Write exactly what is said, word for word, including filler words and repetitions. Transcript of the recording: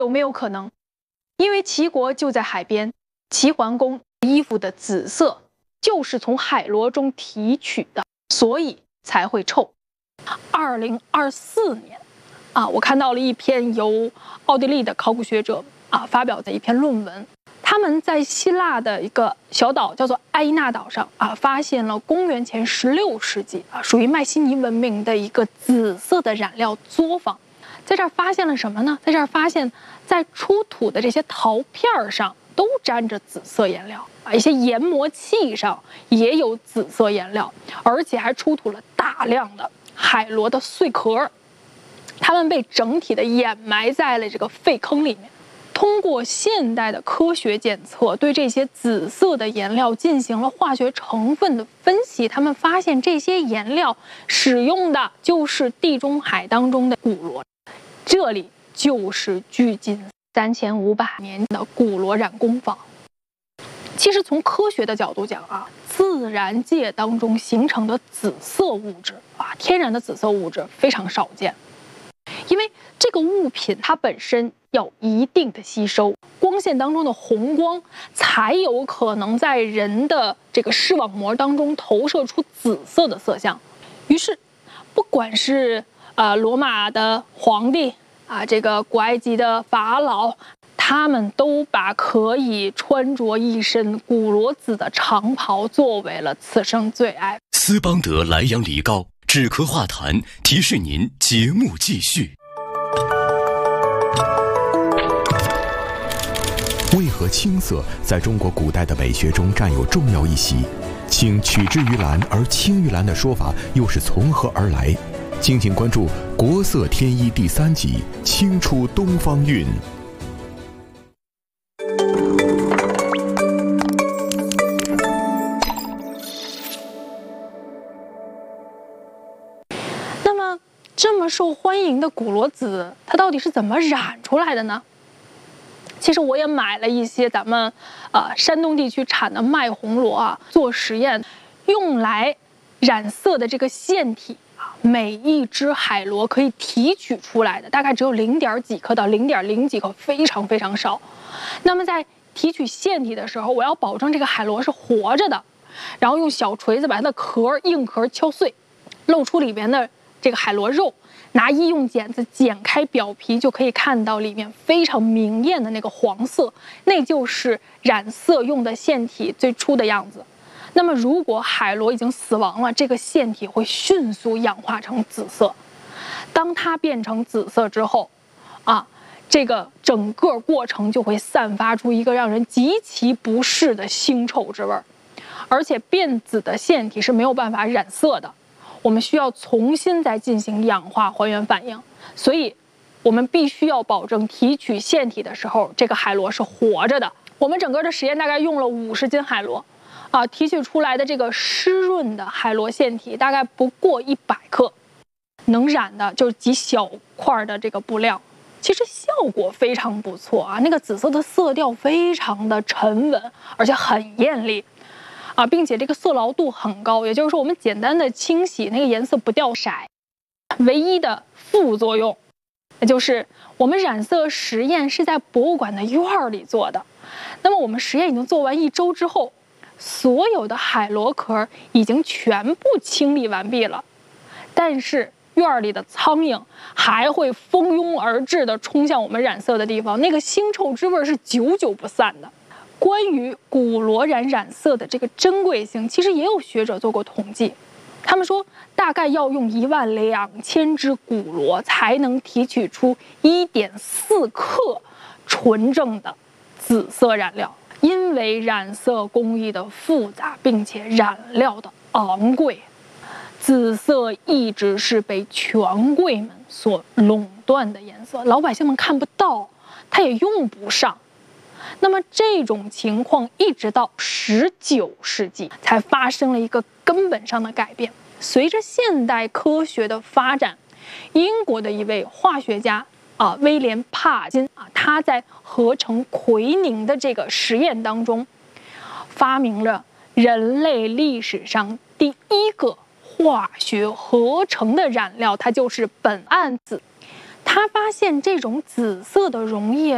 有没有可能，因为齐国就在海边，齐桓公衣服的紫色就是从海螺中提取的，所以才会臭。二零二四年，啊，我看到了一篇由奥地利的考古学者啊发表的一篇论文。他们在希腊的一个小岛叫做埃伊纳岛上啊，发现了公元前十六世纪啊，属于迈锡尼文明的一个紫色的染料作坊。在这儿发现了什么呢？在这儿发现，在出土的这些陶片上都沾着紫色颜料啊，一些研磨器上也有紫色颜料，而且还出土了大量的海螺的碎壳，它们被整体的掩埋在了这个废坑里面。通过现代的科学检测，对这些紫色的颜料进行了化学成分的分析，他们发现这些颜料使用的就是地中海当中的古螺，这里就是距今三千五百年的古螺染工坊。其实从科学的角度讲啊，自然界当中形成的紫色物质啊，天然的紫色物质非常少见，因为这个物品它本身要一定的吸收光线当中的红光，才有可能在人的这个视网膜当中投射出紫色的色相。于是，不管是呃罗马的皇帝啊，这个古埃及的法老，他们都把可以穿着一身古罗紫的长袍作为了此生最爱。 斯邦德莱阳梨膏止咳化痰，提示您节目继续。 为何青色在中国古代的美学中占有重要一席？请取之于蓝而轻于蓝的说法又是从何而来？敬请关注《国色天衣》第三集《青出东方韵》。 那么，这么受欢迎的古罗紫，它到底是怎么染出来的呢？其实我也买了一些咱们呃山东地区产的麦红螺啊，做实验，用来染色的这个腺体啊，每一只海螺可以提取出来的大概只有零点几克到零点零几克，非常非常少。那么在提取腺体的时候，我要保证这个海螺是活着的，然后用小锤子把它的壳硬壳敲碎，露出里面的这个海螺肉。拿医用剪子剪开表皮，就可以看到里面非常明艳的那个黄色，那就是染色用的腺体最初的样子。那么如果海螺已经死亡了，这个腺体会迅速氧化成紫色。当它变成紫色之后，啊，这个整个过程就会散发出一个让人极其不适的腥臭之味儿，而且变紫的腺体是没有办法染色的。我们需要重新再进行氧化还原反应，所以我们必须要保证提取腺体的时候，这个海螺是活着的。我们整个的实验大概用了五十斤海螺，啊，提取出来的这个湿润的海螺腺体大概不过一百克，能染的就是几小块的这个布料，其实效果非常不错啊，那个紫色的色调非常的沉稳，而且很艳丽。啊，并且这个色牢度很高，也就是说我们简单的清洗那个颜色不掉色。唯一的副作用，也就是我们染色实验是在博物馆的院里做的。那么我们实验已经做完一周之后，所有的海螺壳已经全部清理完毕了，但是院里的苍蝇还会蜂拥而至的冲向我们染色的地方，那个腥臭之味是久久不散的。关于古罗染染色的这个珍贵性，其实也有学者做过统计，他们说大概要用一万两千只古螺才能提取出一点四克纯正的紫色染料。因为染色工艺的复杂，并且染料的昂贵，紫色一直是被权贵们所垄断的颜色，老百姓们看不到，它也用不上。那么这种情况一直到十九世纪才发生了一个根本上的改变。随着现代科学的发展，英国的一位化学家啊，威廉帕金啊，他在合成奎宁的这个实验当中，发明了人类历史上第一个化学合成的染料，它就是苯胺紫。他发现这种紫色的溶液